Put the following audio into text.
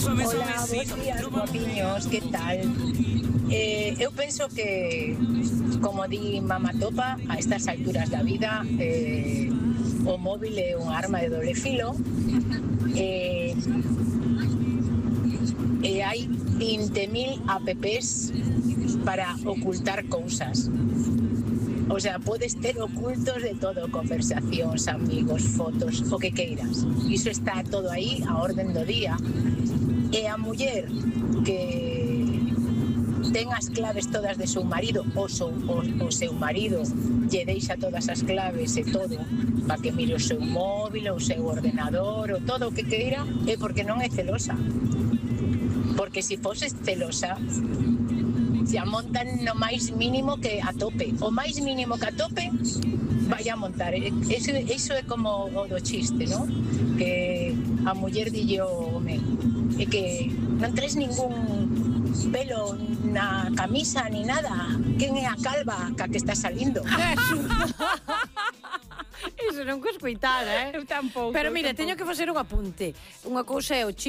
Hola, bons días, guapiños, que tal? Eu penso que, como di Mama Topa, a estas alturas da vida o móvil é un arma de doble filo e hai 20.000 apps para ocultar cousas. O sea, podes ter ocultos de todo, conversacións, amigos, fotos, o que queiras. Iso está todo aí a orden do día. E a muller que ten as claves todas de seu marido o seu marido lle deixa todas as claves e todo para que mire o seu móvil, o seu ordenador, o todo o que queira, é porque non é celosa. Porque se foses celosa, se a montan no máis mínimo que a tope. O máis mínimo que a tope vai a montar. Iso é como o do chiste, ¿no? Que a muller dille ao home é que non traes ningún pelo na camisa ni nada. Quen é a calva que está salindo? Iso non co escoitara, Eu tampouco. Pero mira, teño que facer un apunte. Unha cousa é o